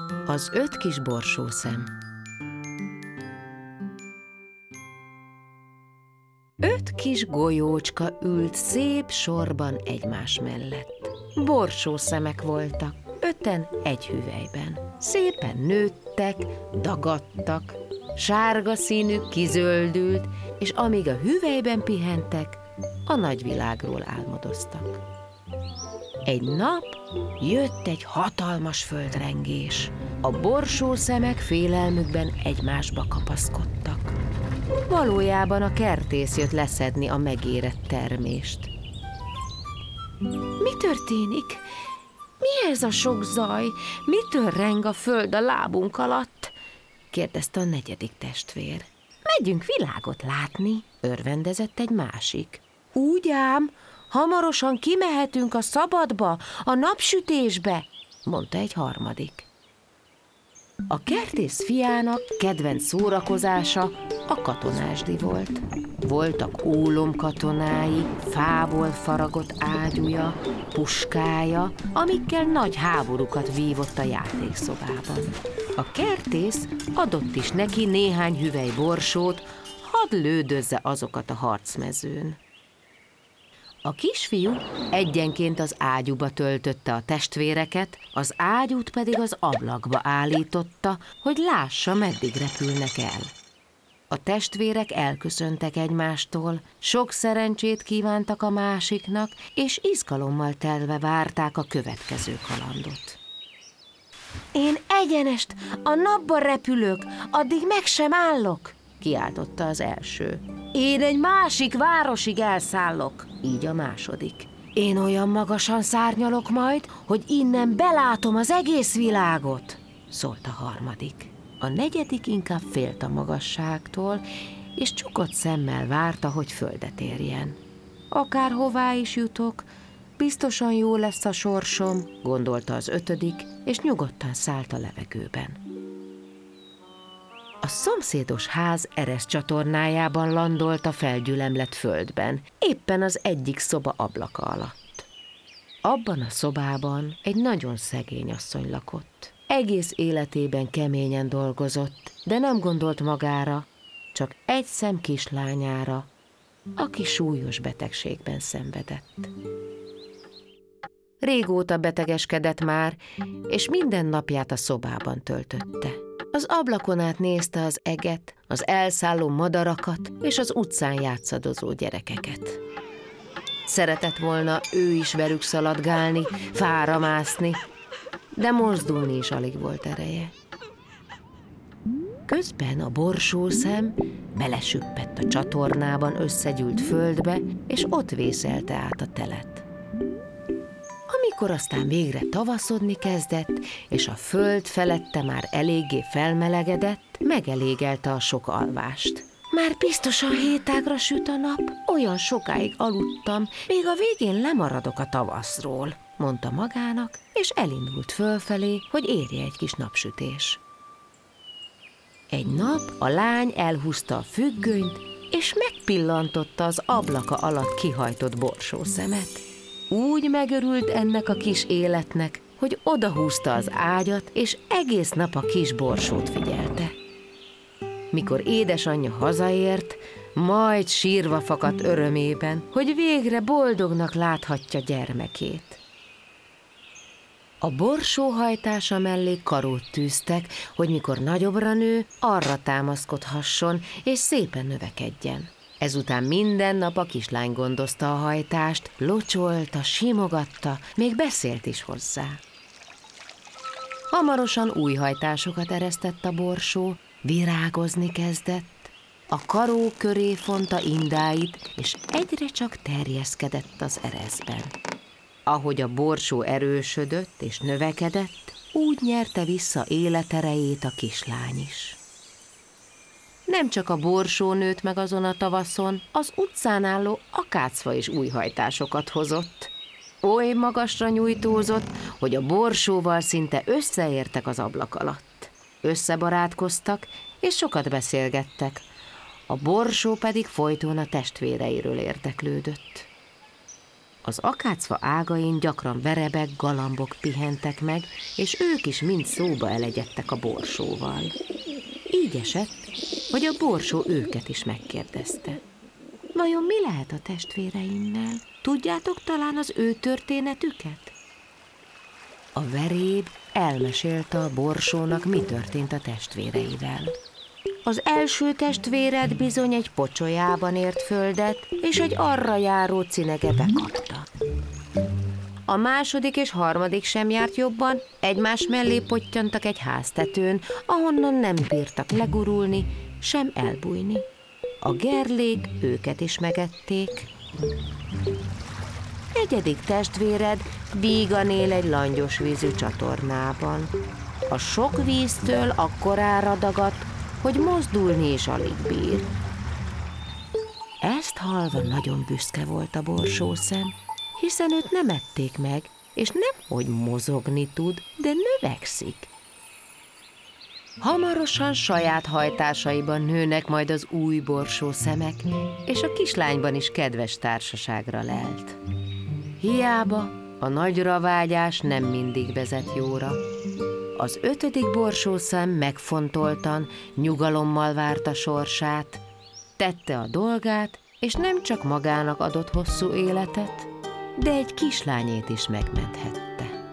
Az 5 kis borsószem. 5 kis golyócska ült szép sorban egymás mellett. Borsószemek voltak, 5-en egy hüvelyben. Szépen nőttek, dagadtak, sárga színük kizöldült, és amíg a hüvelyben pihentek, a nagyvilágról álmodoztak. Egy nap jött egy hatalmas földrengés. A borsószemek félelmükben egymásba kapaszkodtak. Valójában a kertész jött leszedni a megérett termést. Mi történik? Mi ez a sok zaj? Mitől reng a föld a lábunk alatt? Kérdezte a 4. testvér. Megyünk világot látni, örvendezett egy másik. Úgy ám, hamarosan kimehetünk a szabadba, a napsütésbe, mondta egy harmadik. A kertész fiának kedvenc szórakozása a katonásdi volt. Voltak ólomkatonái, fából faragott ágyúja, puskája, amikkel nagy háborúkat vívott a játékszobában. A kertész adott is neki néhány hüvely borsót, hadd lődözze azokat a harcmezőn. A kisfiú egyenként az ágyúba töltötte a testvéreket, az ágyút pedig az ablakba állította, hogy lássa, meddig repülnek el. A testvérek elköszöntek egymástól, sok szerencsét kívántak a másiknak, és izgalommal telve várták a következő kalandot. Én egyenest a napba repülök, addig meg sem állok, kiáltotta az első. Én egy másik városig elszállok, így a második. Én olyan magasan szárnyalok majd, hogy innen belátom az egész világot, szólt a harmadik. A 4. inkább félt a magasságtól, és csukott szemmel várta, hogy földet érjen. Akárhová is jutok, biztosan jó lesz a sorsom, gondolta az 5., és nyugodtan szállt a levegőben. A szomszédos ház ereszcsatornájában landolt a felgyülemlett földben, éppen az egyik szoba ablaka alatt. Abban a szobában egy nagyon szegény asszony lakott. Egész életében keményen dolgozott, de nem gondolt magára, csak egy szem kislányára, aki súlyos betegségben szenvedett. Régóta betegeskedett már, és minden napját a szobában töltötte. Az ablakon át nézte az eget, az elszálló madarakat és az utcán játszadozó gyerekeket. Szeretett volna ő is velük szaladgálni, fára mászni, de mozdulni is alig volt ereje. Közben a borsószem belesüppett a csatornában összegyűlt földbe, és ott vészelte át a telet. Amikor aztán végre tavaszodni kezdett, és a föld felette már eléggé felmelegedett, megelégelte a sok alvást. Már biztosan 7 ágra süt a nap, olyan sokáig aludtam, még a végén lemaradok a tavaszról, mondta magának, és elindult fölfelé, hogy érje egy kis napsütés. Egy nap a lány elhúzta a függönyt, és megpillantotta az ablaka alatt kihajtott borsószemet. Úgy megörült ennek a kis életnek, hogy odahúzta az ágyat, és egész nap a kis borsót figyelte. Mikor édesanyja hazaért, majd sírva fakadt örömében, hogy végre boldognak láthatja gyermekét. A borsó hajtása mellé karót tűztek, hogy mikor nagyobbra nő, arra támaszkodhasson, és szépen növekedjen. Ezután minden nap a kislány gondozta a hajtást, locsolta, simogatta, még beszélt is hozzá. Hamarosan új hajtásokat eresztett a borsó, virágozni kezdett, a karó köré fonta indáit, és egyre csak terjeszkedett az ereszben. Ahogy a borsó erősödött és növekedett, úgy nyerte vissza életerejét a kislány is. Nem csak a borsó nőtt meg azon a tavaszon, az utcán álló akácfa is új hajtásokat hozott. Oly magasra nyújtózott, hogy a borsóval szinte összeértek az ablak alatt. Összebarátkoztak, és sokat beszélgettek. A borsó pedig folyton a testvéreiről érdeklődött. Az akácfa ágain gyakran verebek, galambok pihentek meg, és ők is mind szóba elegyedtek a borsóval. Így esett, hogy a borsó őket is megkérdezte. Vajon mi lehet a testvéreimmel? Tudjátok talán az ő történetüket? A veréb elmesélte a borsónak, mi történt a testvéreivel. Az első testvéred bizony egy pocsolyában ért földet, és egy arra járó cinege bekapta. A második és harmadik sem járt jobban, egymás mellé pottyantak egy háztetőn, ahonnan nem bírtak legurulni, sem elbújni. A gerlék őket is megették. Negyedik testvéred vígan él egy langyos vízű csatornában. A sok víztől akkorára dagadt, hogy mozdulni is alig bír. Ezt hallva nagyon büszke volt a borsószem, hiszen őt nem ették meg, és nem hogy mozogni tud, de növekszik. Hamarosan saját hajtásaiban nőnek majd az új borsószemek, és a kislányban is kedves társaságra lelt. Hiába a nagyra vágyás nem mindig vezet jóra. Az 5. borsószem megfontoltan, nyugalommal várta sorsát, tette a dolgát, és nem csak magának adott hosszú életet, de egy kislányét is megmenthette.